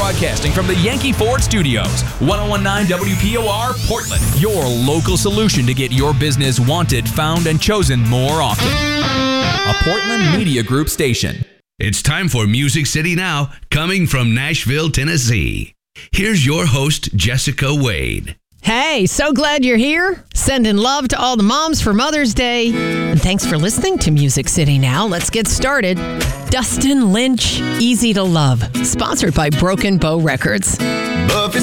broadcasting from the Yankee Ford Studios, 1019 WPOR, Portland. Your local solution to get your business wanted, found, and chosen more often. A Portland Media Group station. It's time for Music City Now, coming from Nashville, Tennessee. Here's your host, Jessica Wade. Hey, so glad you're here. Sending love to all the moms for Mother's Day. And thanks for listening to Music City Now. Let's get started. Dustin Lynch, Easy to Love, sponsored by Broken Bow Records.